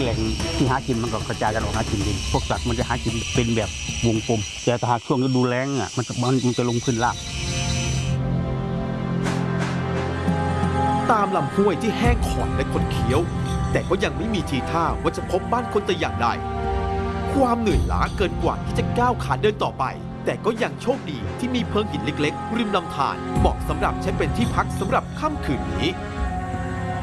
หล่งที่หากินมันก็กระจายกันออกหากินดินพวกสัตว์มันจะหากินเป็นแบบวงกลมแต่ถ้าหากช่วงฤดูแล้งอ่ะมันจะลงพื้นราบตามลำห้วยที่แห้งขอดและคดเคี้ยวแต่ก็ยังไม่มีทีท่าว่าจะพบบ้านคนแต่อย่างใดความเหนื่อยล้าเกินกว่าที่จะก้าวขาเดินต่อไปแต่ก็ยังโชคดีที่มีเพิงหินเล็กๆริมลำธารเหมาะสำหรับใช้เป็นที่พักสำหรับค่ำคืนนี้